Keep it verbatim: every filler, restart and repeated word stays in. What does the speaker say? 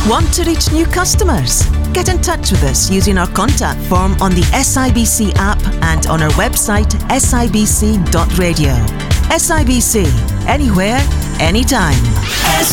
Want to reach new customers? Get in touch with us using our contact form on the S I B C app and on our website s i b c dot radio. S I B C, anywhere, anytime. S